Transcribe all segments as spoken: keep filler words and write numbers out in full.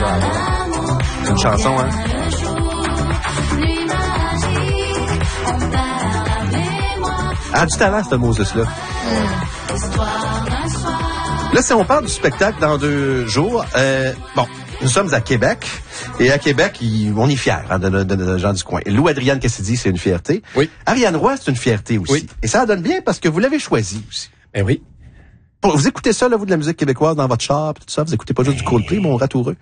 Une chanson, hein? Ah, du talent, cette Moses-là. Mm. Là, si on parle du spectacle dans deux jours, euh, bon, nous sommes à Québec. Et à Québec, il, on est fiers hein, de, de, de, de gens du coin. Lou Adrienne Cassidy, c'est une fierté. Oui. Ariane Roy, c'est une fierté aussi. Oui. Et ça donne bien parce que vous l'avez choisi aussi. Ben oui. Pour, vous écoutez ça, là, vous, de la musique québécoise dans votre char, tout ça? Vous écoutez pas juste du Coldplay, mon ratoureux?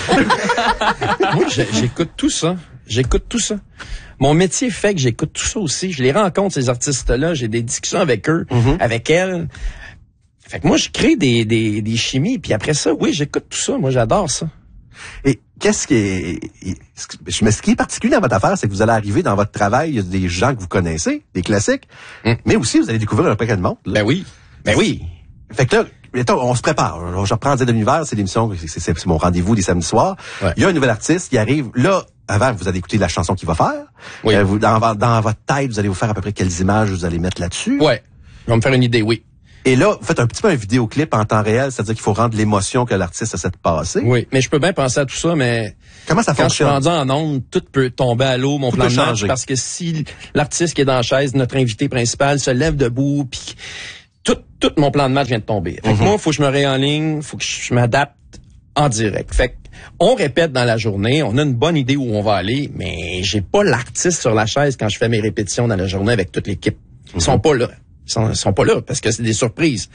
Oui, j'écoute tout ça. J'écoute tout ça. Mon métier fait que j'écoute tout ça aussi. Je les rencontre, ces artistes-là. J'ai des discussions avec eux, mm-hmm. avec elles. Fait que moi, je crée des, des, des chimies. Puis après ça, oui, j'écoute tout ça. Moi, j'adore ça. Et qu'est-ce qui est... Mais ce qui est particulier dans votre affaire, c'est que vous allez arriver dans votre travail, il y a des gens que vous connaissez, des classiques, mm. mais aussi vous allez découvrir un paquet de monde. Là. Ben oui. Ben oui. Fait que là, mettons, on se prépare. Je reprends Dire de l'univers, c'est l'émission, c'est, c'est, c'est mon rendez-vous des samedis soirs. Ouais. Il y a un nouvel artiste qui arrive. Là, avant, vous allez écouter la chanson qu'il va faire. Oui. Euh, vous, dans, dans votre tête, vous allez vous faire à peu près quelles images vous allez mettre là-dessus. Ouais. Je vais me faire une idée, oui. Et là, vous faites un petit peu un vidéoclip en temps réel, c'est-à-dire qu'il faut rendre l'émotion que l'artiste essaie de passer. Oui, mais je peux bien penser à tout ça, mais comment ça quand fonctionne? Quand je suis rendu en ondes, tout peut tomber à l'eau, mon tout plan de match, parce que si l'artiste qui est dans la chaise, notre invité principal, se lève debout, puis tout, tout mon plan de match vient de tomber. Fait que mm-hmm. moi, il faut que je me réenligne, il faut que je m'adapte en direct. Fait que on répète dans la journée, on a une bonne idée où on va aller, mais j'ai pas l'artiste sur la chaise quand je fais mes répétitions dans la journée avec toute l'équipe. Ils mm-hmm. sont pas là. Ils sont, sont pas là parce que c'est des surprises.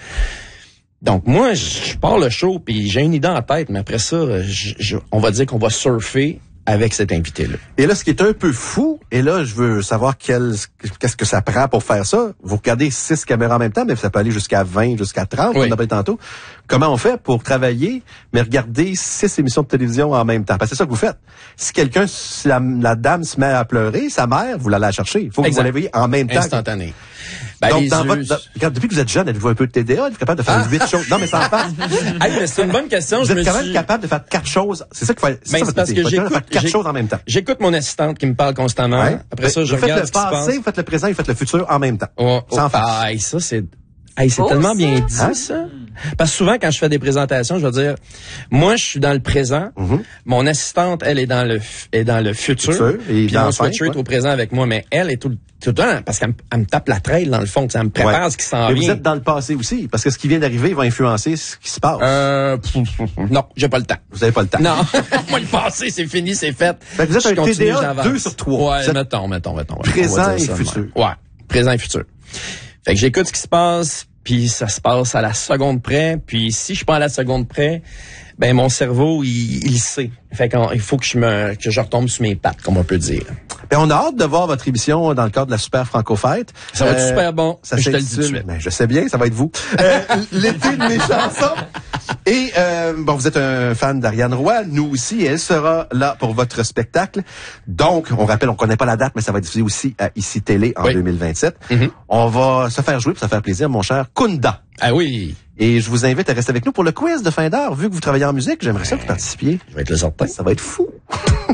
Donc moi, je pars le show puis j'ai une idée en tête, mais après ça, je, je, on va dire qu'on va surfer avec cet invité-là. Et là, ce qui est un peu fou, et là, je veux savoir quel, qu'est-ce que ça prend pour faire ça. Vous regardez six caméras en même temps, mais ça peut aller jusqu'à vingt, jusqu'à trente, oui. On appelle tantôt. Comment on fait pour travailler, mais regarder six émissions de télévision en même temps? Parce que c'est ça que vous faites. Si quelqu'un, si la, la dame se met à pleurer, sa mère, vous l'allez la chercher. Il faut que exact. Vous la voyez en même temps. Instantané. Ben, donc, dans votre, dans, quand, depuis que vous êtes jeune, êtes-vous un peu de T D A? Êtes-vous capable de faire huit ah. choses? Non, mais ça en passe. Hey, mais c'est une bonne question. Vous je êtes me quand suis... même capable de faire quatre choses. C'est ça qu'il faut, c'est ben, ça c'est parce que j'écoute, faire quatre choses en même temps. J'écoute mon assistante qui me parle constamment. Ouais. Après ça, je vous regarde faites ce qui se passe. Vous faites le passé, vous faites le présent, vous faites le futur en même temps. Oh, oh, sans face. Ah, ça, c'est... Hey, c'est oh, tellement ça? Bien dit, hein? Ça. Parce que souvent, quand je fais des présentations, je vais dire, moi, je suis dans le présent. Mm-hmm. Mon assistante, elle est dans le, est dans le futur. futur et puis mon sweatshirt ouais. au présent avec moi, mais elle est tout, tout le temps, parce qu'elle elle me tape la traîne dans le fond, elle me prépare ouais. ce qui s'en vient. Mais vous êtes dans le passé aussi, parce que ce qui vient d'arriver va influencer ce qui se passe. Euh, non, j'ai pas le temps. Vous avez pas le temps. Non. Moi, le passé, c'est fini, c'est fait. Fait que vous êtes je un T D A deux sur trois. Ouais, mettons, mettons, mettons. Ouais, présent et ça, futur. Ouais. ouais, présent et futur. Fait que j'écoute ce qui se passe, puis ça se passe à la seconde près, puis si je suis pas à la seconde près, ben mon cerveau il, il sait. Fait qu'il faut que je me que je retombe sur mes pattes, comme on peut dire. Ben on a hâte de voir votre émission dans le cadre de la Super Franco-Fête. Ça va être euh, super bon. Ça je te le dis. Ben, je sais bien, ça va être vous. Euh, l'été de mes chansons. Et euh, bon, vous êtes un fan d'Ariane Roy, nous aussi, et elle sera là pour votre spectacle. Donc, on rappelle, on connaît pas la date, mais ça va être diffusé aussi à Ici Télé en oui. deux mille vingt-sept. Mm-hmm. On va se faire jouer pour se faire plaisir, mon cher Kunda. Ah oui. Et je vous invite à rester avec nous pour le quiz de fin d'heure. Vu que vous travaillez en musique, j'aimerais ça que vous participiez. Je vais être le certain. Ça va être fou.